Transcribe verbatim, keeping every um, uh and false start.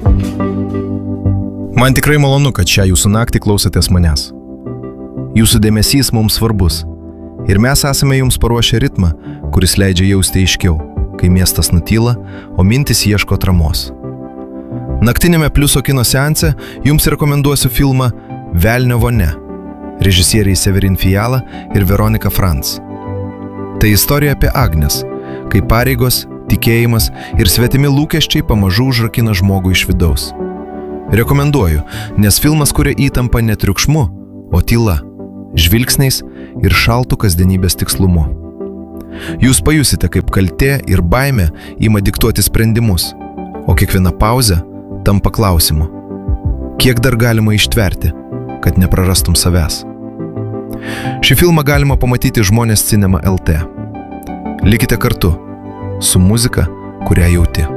Man tikrai malonu, kad šią jūsų naktį klausotės manęs. Jūsų dėmesys mums svarbus. Ir mes esame jums paruošę ritmą, kuris leidžia jausti aiškiau, kai miestas nutyla, o mintis ieško atramos. Naktinėme Pliuso kino seanse jums rekomenduosiu filmą Velnio vonia, režisieriai Severin Fiala ir Veronika Franz. Tai istorija apie Agnes, kai pareigos, tikėjimas ir svetimi lūkesčiai pamažu užrakina žmogų iš vidaus. Rekomenduoju, nes filmas kuria įtampą ne triukšmu, o tyla, žvilgsniais ir šaltų kasdienybės tikslumu. Jūs pajusite, kaip kaltė ir baimė ima diktuoti sprendimus, o kiekviena pauzė tampa klausimu. Kiek dar galima ištverti, kad neprarastum savęs? Šį filmą galima pamatyti Žmonės Cinema L T. Likite kartu su muzika, kurią jauti.